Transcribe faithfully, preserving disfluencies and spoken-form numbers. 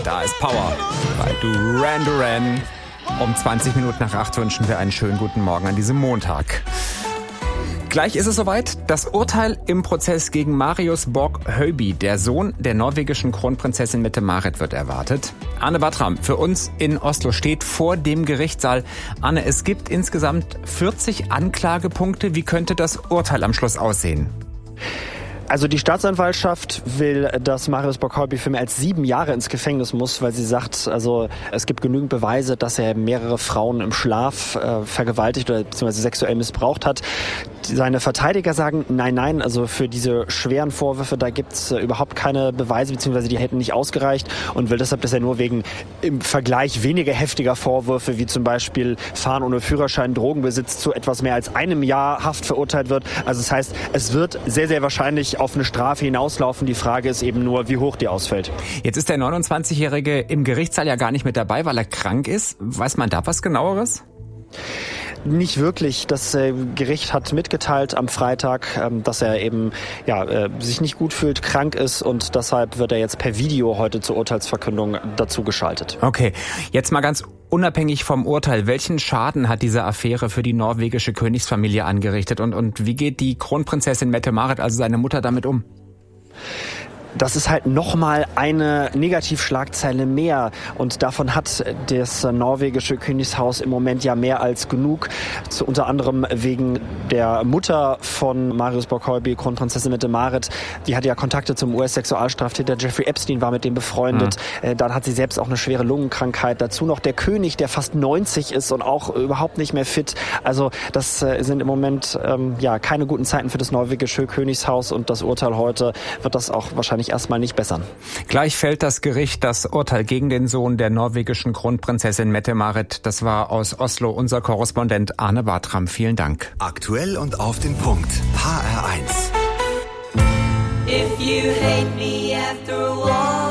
Da ist Power bei Duran Duran. Um zwanzig Minuten nach acht wünschen wir einen schönen guten Morgen an diesem Montag. Gleich ist es soweit. Das Urteil im Prozess gegen Marius Borg-Høiby, der Sohn der norwegischen Kronprinzessin Mette-Marit, wird erwartet. Arne Bartram für uns in Oslo steht vor dem Gerichtssaal. Arne, es gibt insgesamt vierzig Anklagepunkte. Wie könnte das Urteil am Schluss aussehen? Also die Staatsanwaltschaft will, dass Marius Borg-Høiby für mehr als sieben Jahre ins Gefängnis muss, weil sie sagt, also es gibt genügend Beweise, dass er mehrere Frauen im Schlaf äh, vergewaltigt oder beziehungsweise sexuell missbraucht hat. Seine Verteidiger sagen, nein, nein, also für diese schweren Vorwürfe, da gibt's äh, überhaupt keine Beweise, beziehungsweise die hätten nicht ausgereicht, und will deshalb, dass er nur wegen im Vergleich weniger heftiger Vorwürfe, wie zum Beispiel Fahren ohne Führerschein, Drogenbesitz, zu etwas mehr als einem Jahr Haft verurteilt wird. Also das heißt, es wird sehr, sehr wahrscheinlich auf eine Strafe hinauslaufen. Die Frage ist eben nur, wie hoch die ausfällt. Jetzt ist der neunundzwanzigjährige im Gerichtssaal ja gar nicht mit dabei, weil er krank ist. Weiß man da was Genaueres? Nicht wirklich. Das äh, Gericht hat mitgeteilt am Freitag, ähm, dass er eben ja äh, sich nicht gut fühlt, krank ist, und deshalb wird er jetzt per Video heute zur Urteilsverkündung dazu geschaltet. Okay, jetzt mal ganz unabhängig vom Urteil. Welchen Schaden hat diese Affäre für die norwegische Königsfamilie angerichtet, und, und wie geht die Kronprinzessin Mette-Marit, also seine Mutter, damit um? Das ist halt nochmal eine Negativschlagzeile mehr, und davon hat das norwegische Königshaus im Moment ja mehr als genug. Zu, unter anderem wegen der Mutter von Marius Borg-Høiby, Kronprinzessin Mette-Marit. Die hatte ja Kontakte zum U S-Sexualstraftäter Jeffrey Epstein, war mit dem befreundet. Mhm. Dann hat sie selbst auch eine schwere Lungenkrankheit. Dazu noch der König, der fast neunzig ist und auch überhaupt nicht mehr fit. Also das sind im Moment ähm, ja keine guten Zeiten für das norwegische Königshaus, und das Urteil heute wird das auch wahrscheinlich erstmal nicht bessern. Gleich fällt das Gericht das Urteil gegen den Sohn der norwegischen Kronprinzessin Mette-Marit. Das war aus Oslo unser Korrespondent Arne Bartram. Vielen Dank. Aktuell und auf den Punkt. H R eins. If you hate me after a while.